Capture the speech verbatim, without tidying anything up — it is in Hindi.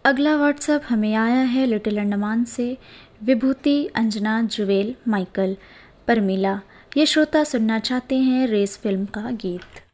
अगला व्हाट्सएप हमें आया है लिटिल अंडमान से विभूति, अंजना, जुवेल, माइकल, परमिला। ये श्रोता सुनना चाहते हैं रेस फिल्म का गीत।